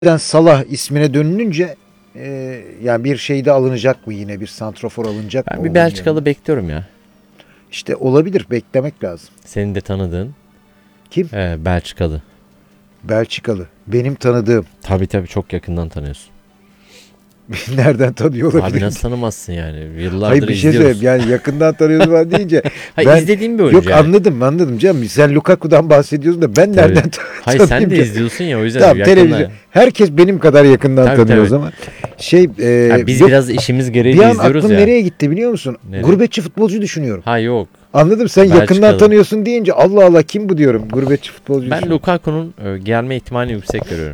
Salah ismine dönülünce yani bir şey de alınacak mı, yine bir santrafor alınacak mı? Ben bir Belçikalı bekliyorum ya. İşte olabilir, beklemek lazım. Senin de tanıdığın. Kim? Belçikalı. Belçikalı. Benim tanıdığım. Tabii çok yakından tanıyorsun. Nereden tanıyor olabilir? Abi nasıl tanımazsın yani? Yıllardır Hayır, bir şey izliyoruz. söyleyeyim. Yani yakından tanıyordum ben deyince. Hayır, izlediğim bir oyuncu Yok yani. Anladım canım. Sen Lukaku'dan bahsediyorsun da ben Tabii. nereden Hayır sen de izliyorsun ya, o yüzden. Tamam, televizyon. Herkes benim kadar yakından tanıyor o zaman. Yani biz biraz işimiz gereği bir an izliyoruz aklım ya. nereye gitti biliyor musun? Nereye? Gurbetçi futbolcu düşünüyorum. Ha yok. Anladım, sen Belçikalı. yakından tanıyorsun deyince Allah Allah kim bu diyorum. Gurbetçi futbolcu. Ben Lukaku'nun gelme ihtimalini yüksek görüyorum.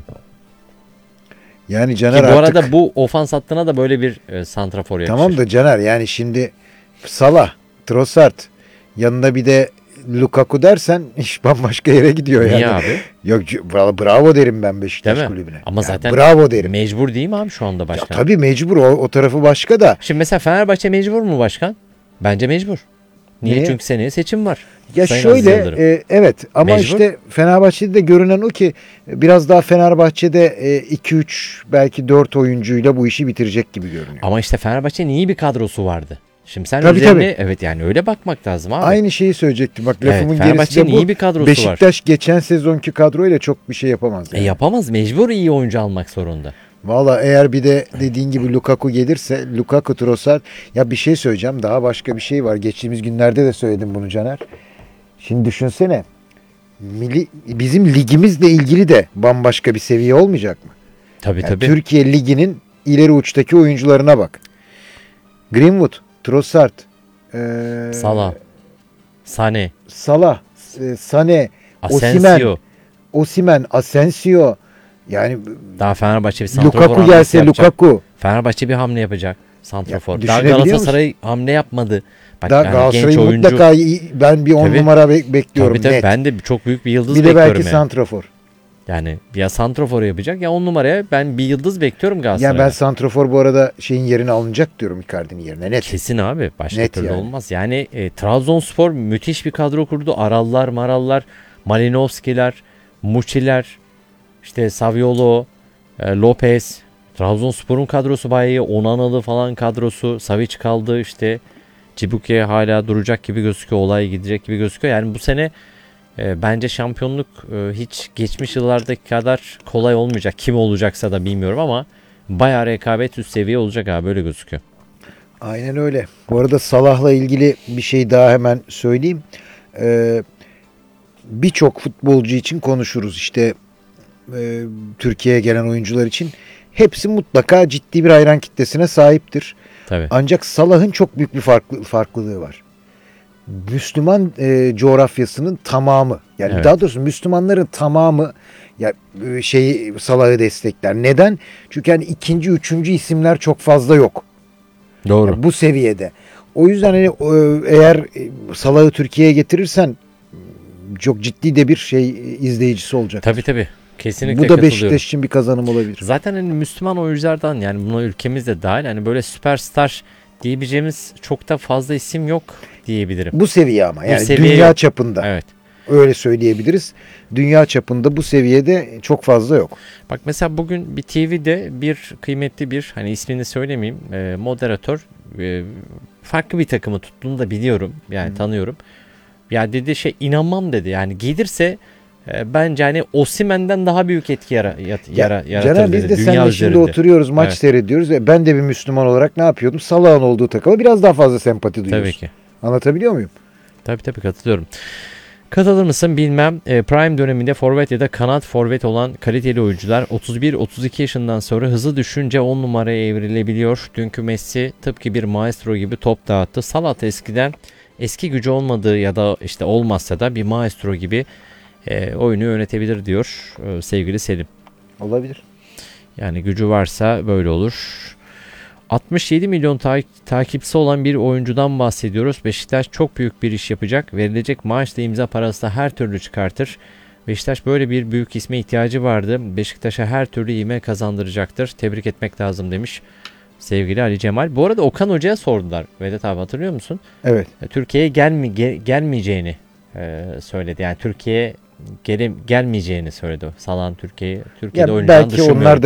Yani Caner Ki bu artık... arada bu ofans hattına da böyle bir santrafor yakışır. Tamam da Caner, yani şimdi Salah, Trossard, yanında bir de Lukaku dersen iş bambaşka yere gidiyor yani. Niye abi? Yok, bravo derim ben Beşiktaş Değil mi? kulübüne. Ama yani zaten bravo derim. mecbur değil mi abi şu anda başkan? Ya tabii mecbur, o tarafı başka da. Şimdi mesela Fenerbahçe mecbur mu başkan? Bence mecbur. Niye? Niye? Çünkü seneye seçim var. Ya Sayın şöyle evet ama mecbur. işte Fenerbahçe'de de görünen o ki biraz daha Fenerbahçe'de 2-3 belki 4 oyuncuyla bu işi bitirecek gibi görünüyor. Ama işte Fenerbahçe'nin iyi bir kadrosu vardı. Şimdi sen Tabii, üzerine evet yani öyle bakmak lazım abi. Aynı şeyi söyleyecektim. Bak lafımın gerisi Fenerbahçe'nin de bu. iyi bir kadrosu Beşiktaş geçen sezonki kadroyla çok bir şey yapamaz. Yani. Yapamaz. Mecbur iyi oyuncu almak zorunda. Valla eğer bir de dediğin gibi Lukaku gelirse, Lukaku, Trossard, ya bir şey söyleyeceğim, daha başka bir şey var. Geçtiğimiz günlerde de söyledim bunu Caner. Şimdi düşünsene, bizim ligimizle ilgili de bambaşka bir seviye olmayacak mı? Tabii. Türkiye Ligi'nin ileri uçtaki oyuncularına bak. Greenwood, Trossard, Salah, Sané, Sané, Osimhen, Asensio. Yani daha Fenerbahçe bir santrafor Lukaku gelse yapacak. Lukaku. Fenerbahçe bir hamle yapacak. Santrafor. Daha Düşünebiliyor Galatasaray hamle yapmadı. Bak, daha yani Galatasaray'ı genç oyuncu. mutlaka ben bir 10 numara bekliyorum Tabii net. ben de çok büyük bir yıldız bir de bekliyorum belki yani. santrafor. Yani ya santrafor yapacak ya 10 numaraya ben bir yıldız bekliyorum Galatasaray'da. Yani ben santrafor bu arada şeyin yerine alınacak diyorum, Icardi'nin yerine net. Kesin abi. Başka net türlü yani. olmaz. Yani Trabzonspor müthiş bir kadro kurdu. Arallar, Marallar, Malinovskiler, Muçiler, işte Saviolo, Lopez. Trabzonspor'un kadrosu bayağı iyi. Onanalı falan kadrosu. Savic kaldı işte. Cibuke hala duracak gibi gözüküyor. Olay gidecek gibi gözüküyor. Yani bu sene bence şampiyonluk hiç geçmiş yıllardaki kadar kolay olmayacak. Kim olacaksa da bilmiyorum ama bayağı rekabet üst seviye olacak abi, böyle gözüküyor. Aynen öyle. Bu arada Salah'la ilgili bir şey daha hemen söyleyeyim. Birçok futbolcu için konuşuruz. İşte Türkiye'ye gelen oyuncular için. Hepsi mutlaka ciddi bir hayran kitlesine sahiptir. Tabii. Ancak Salah'ın çok büyük bir farklılığı var. Müslüman coğrafyasının tamamı, yani evet. Daha doğrusu Müslümanların tamamı ya Salah'ı destekler. Neden? Çünkü yani ikinci, üçüncü isimler çok fazla yok. Doğru. Yani bu seviyede. O yüzden hani eğer Salah'ı Türkiye'ye getirirsen çok ciddi de bir izleyicisi olacak. Tabii. Kesinlikle bu da Beşiktaş için bir kazanım olabilir. Zaten hani Müslüman oyunculardan, yani buna ülkemiz de dahil, hani böyle süperstar diyebileceğimiz çok da fazla isim yok diyebilirim. Bu seviye ama yani seviye dünya yok. çapında. Evet. Öyle söyleyebiliriz. Dünya çapında bu seviyede çok fazla yok. Bak mesela bugün bir TV'de bir kıymetli bir, hani ismini söylemeyeyim, moderatör farklı bir takımı tuttuğunu da biliyorum. Yani tanıyorum. Ya dedi inanmam dedi. Yani gelirse bence hani Osimhen'den daha büyük etki yaratır Caner, dedi. biz de seninle şimdi oturuyoruz, maç seyrediyoruz. Ben de bir Müslüman olarak ne yapıyordum? Salah'ın olduğu takıma biraz daha fazla sempati duyuyoruz. Tabii ki. Anlatabiliyor muyum? Tabii katılıyorum. Katılır mısın bilmem. Prime döneminde forvet ya da kanat forvet olan kaliteli oyuncular 31-32 yaşından sonra hızı düşünce 10 numaraya evrilebiliyor. Dünkü Messi tıpkı bir maestro gibi top dağıttı. Salah eskiden eski gücü olmadığı ya da işte olmazsa da bir maestro gibi oyunu yönetebilir diyor sevgili Selim. Olabilir. Yani gücü varsa böyle olur. 67 milyon takipçisi olan bir oyuncudan bahsediyoruz. Beşiktaş çok büyük bir iş yapacak. Verilecek maaşla imza parası da her türlü çıkartır. Beşiktaş böyle bir büyük isme ihtiyacı vardı. Beşiktaş'a her türlü ivme kazandıracaktır. Tebrik etmek lazım demiş sevgili Ali Cemal. Bu arada Okan Hoca'ya sordular. Vedat abi, hatırlıyor musun? Evet. Türkiye'ye gelmeyeceğini söyledi. Yani Türkiye gelmeyeceğini söyledi. Salah'ın Türkiye'de Ya oynayacağını belki düşünmüyorum. onlar da